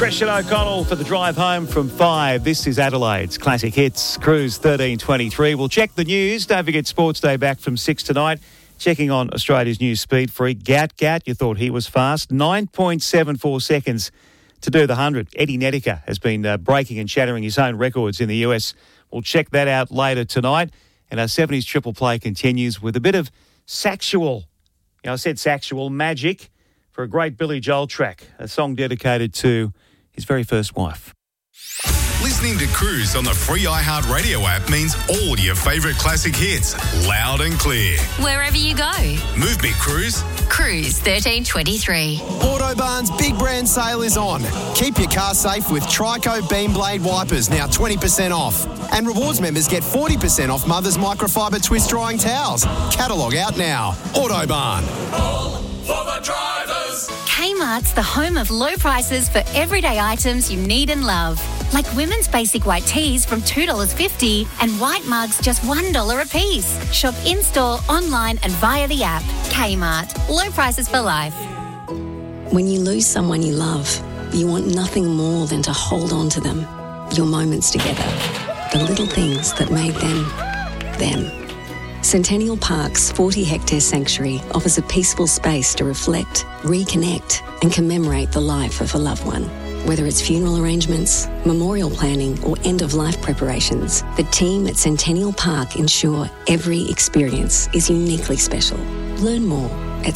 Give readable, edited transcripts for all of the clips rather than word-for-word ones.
Christian O'Connell for the drive home from 5. This is Adelaide's Classic Hits, Cruise 1323. We'll check the news. Don't forget Sports Day back from 6 tonight. Checking on Australia's new speed freak, Gat. You thought he was fast. 9.74 seconds to do the 100. Eddie Nedeker has been breaking and shattering his own records in the US. We'll check that out later tonight. And our 70s triple play continues with a bit of Saxual. I said Saxual, Magic, for a great Billy Joel track, a song dedicated to his very first wife. Listening to Cruise on the free iHeartRadio app means all your favourite classic hits, loud and clear. Wherever you go. Move me, Cruise. Cruise 1323. Autobahn's big brand sale is on. Keep your car safe with Trico Beam Blade wipers, now 20% off. And rewards members get 40% off Mother's microfiber twist drying towels. Catalogue out now. Autobahn. All for the drivers. Kmart's the home of low prices for everyday items you need and love. Like women's basic white tees from $2.50 and white mugs just $1 a piece. Shop in-store, online and via the app. Kmart. Low prices for life. When you lose someone you love, you want nothing more than to hold on to them. Your moments together. The little things that made them, them. Centennial Park's 40-hectare sanctuary offers a peaceful space to reflect, reconnect and commemorate the life of a loved one. Whether it's funeral arrangements, memorial planning or end-of-life preparations, the team at Centennial Park ensure every experience is uniquely special. Learn more at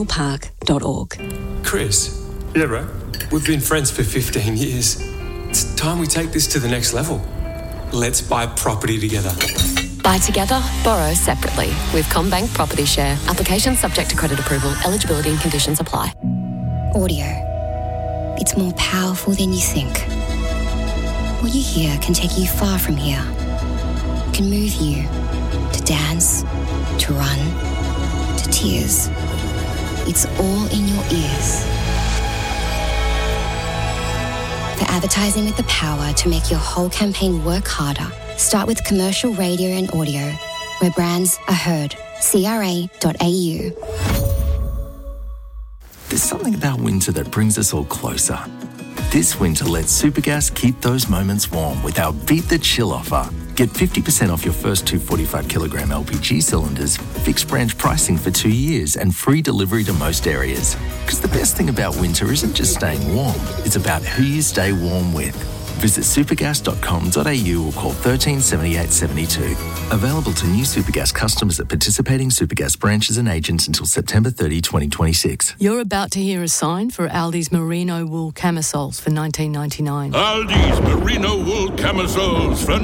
centennialpark.org. Chris. Yeah, bro? We've been friends for 15 years. It's time we take this to the next level. Let's buy property together. Buy together, borrow separately with CommBank Property Share. Application subject to credit approval. Eligibility and conditions apply. Audio. It's more powerful than you think. What you hear can take you far from here. It can move you to dance, to run, to tears. It's all in your ears. For advertising with the power to make your whole campaign work harder, start with commercial radio and audio, where brands are heard. CRA.au. There's something about winter that brings us all closer. This winter, let Supergas keep those moments warm with our Beat the Chill offer. Get 50% off your first 2 45-kilogram LPG cylinders, fixed branch pricing for 2 years and free delivery to most areas. Because the best thing about winter isn't just staying warm, it's about who you stay warm with. Visit supergas.com.au or call 13 78 72. Available to new Supergas customers at participating Supergas branches and agents until September 30, 2026. You're about to hear a sign for Aldi's merino wool camisoles for $19.99. Aldi's merino wool camisoles for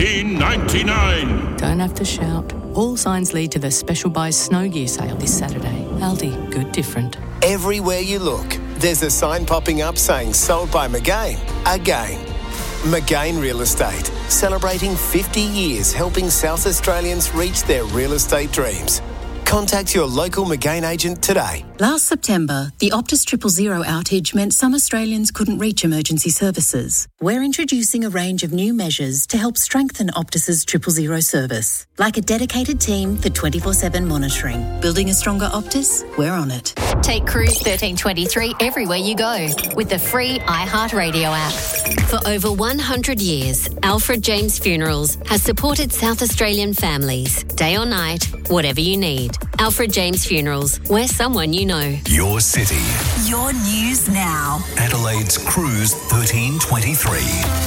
$19.99. Don't have to shout. All signs lead to the Special Buys Snow Gear sale this Saturday. Aldi, good different. Everywhere you look, there's a sign popping up saying sold by McGain again. McGain Real Estate, celebrating 50 years helping South Australians reach their real estate dreams. Contact your local McGain agent today. Last September, the Optus 000 outage meant some Australians couldn't reach emergency services. We're introducing a range of new measures to help strengthen Optus's 000 service, like a dedicated team for 24/7 monitoring. Building a stronger Optus? We're on it. Take Cruise 1323 everywhere you go with the free iHeartRadio app. For over 100 years, Alfred James Funerals has supported South Australian families, day or night, whatever you need. Alfred James Funerals, we're someone you know. Your city. Your news now. Adelaide's Cruise 1323.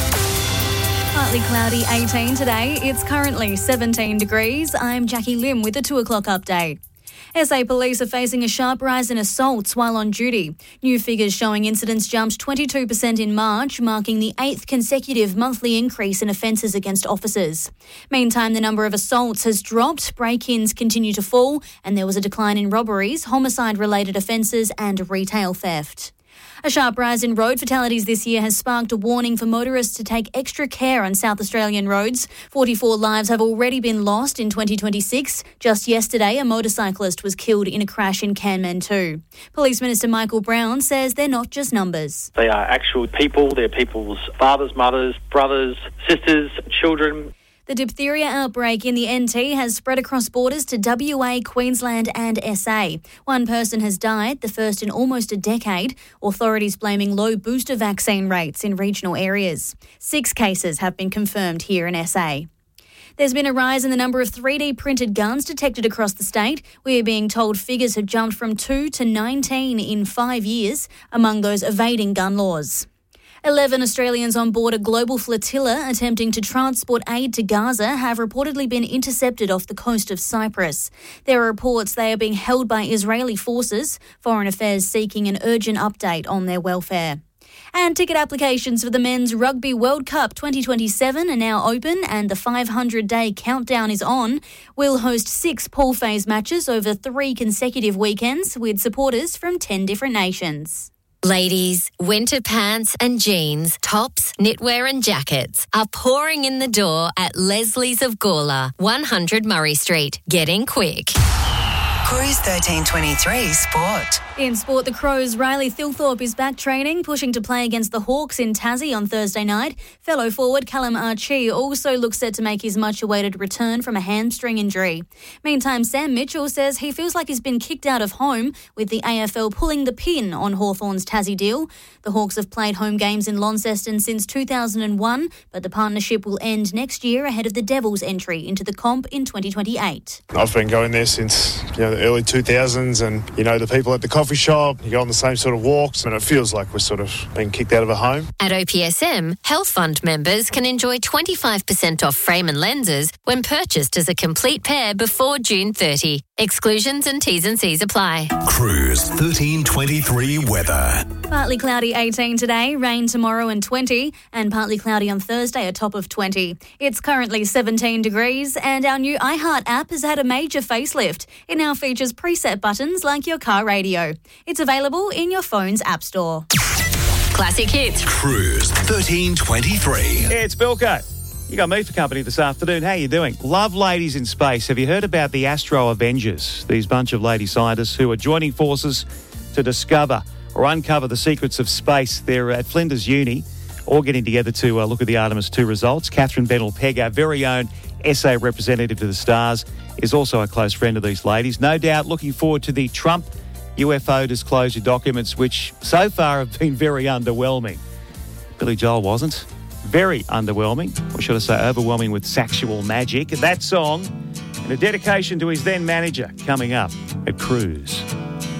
Partly cloudy, 18 today. It's currently 17 degrees. I'm Jackie Lim with the 2 o'clock update. SA police are facing a sharp rise in assaults while on duty. New figures showing incidents jumped 22% in March, marking the 8th consecutive monthly increase in offences against officers. Meantime, the number of assaults has dropped, break-ins continue to fall, and there was a decline in robberies, homicide-related offences and retail theft. A sharp rise in road fatalities this year has sparked a warning for motorists to take extra care on South Australian roads. 44 lives have already been lost in 2026. Just yesterday, a motorcyclist was killed in a crash in Canman too. Police Minister Michael Brown says they're not just numbers. They are actual people. They're people's fathers, mothers, brothers, sisters, children. The diphtheria outbreak in the NT has spread across borders to WA, Queensland and SA. One person has died, the first in almost a decade. Authorities blaming low booster vaccine rates in regional areas. 6 cases have been confirmed here in SA. There's been a rise in the number of 3D printed guns detected across the state. We are being told figures have jumped from 2 to 19 in 5 years among those evading gun laws. 11 Australians on board a global flotilla attempting to transport aid to Gaza have reportedly been intercepted off the coast of Cyprus. There are reports they are being held by Israeli forces, Foreign Affairs seeking an urgent update on their welfare. And ticket applications for the Men's Rugby World Cup 2027 are now open and the 500-day countdown is on. We'll host 6 pool phase matches over 3 consecutive weekends with supporters from 10 different nations. Ladies, winter pants and jeans, tops, knitwear and jackets are pouring in the door at Leslie's of Gawler, 100 Murray Street. Get in quick. Cruise 1323 Sport. In sport, the Crows' Riley Thilthorpe is back training, pushing to play against the Hawks in Tassie on Thursday night. Fellow forward Callum Archie also looks set to make his much-awaited return from a hamstring injury. Meantime, Sam Mitchell says he feels like he's been kicked out of home, with the AFL pulling the pin on Hawthorn's Tassie deal. The Hawks have played home games in Launceston since 2001, but the partnership will end next year ahead of the Devils' entry into the comp in 2028. I've been going there since the early 2000s, and the people at the coffee shop, you go on the same sort of walks, and it feels like we're sort of being kicked out of a home. At OPSM, Health Fund members can enjoy 25% off frame and lenses when purchased as a complete pair before June 30. Exclusions and T's and C's apply. Cruise 1323 weather. Partly cloudy 18 today, rain tomorrow and 20, and partly cloudy on Thursday, a top of 20. It's currently 17 degrees, and our new iHeart app has had a major facelift. It now features preset buttons like your car radio. It's available in your phone's app store. Classic hits. Cruise 1323. It's Bilko. You got me for company this afternoon. How you doing? Love ladies in space. Have you heard about the Astro Avengers? These bunch of lady scientists who are joining forces to discover or uncover the secrets of space. They're at Flinders Uni, all getting together to look at the Artemis 2 results. Catherine Bennell-Pegg, our very own SA representative to the stars, is also a close friend of these ladies. No doubt looking forward to the Trump UFO disclosure documents, which so far have been very underwhelming. Billy Joel wasn't. Very underwhelming, or should I say overwhelming with sexual magic. That song and a dedication to his then manager coming up at Cruise.